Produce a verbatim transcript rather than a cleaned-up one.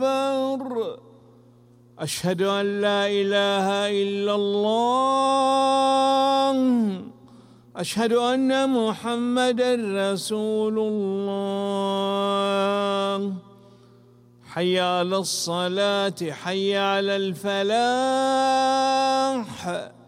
أكبر. أشهد أن لا إله إلا الله. أشهد أن محمدًا رسول الله. حي على الصلاة، حي على الفلاح.